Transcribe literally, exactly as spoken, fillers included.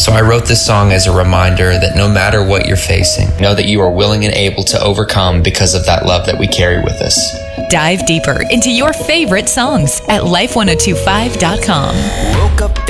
So I wrote this song as a reminder that no matter what you're facing, know that you are willing and able to overcome because of that love that we carry with us. Dive deeper into your favorite songs at life ten twenty-five dot com. Woke up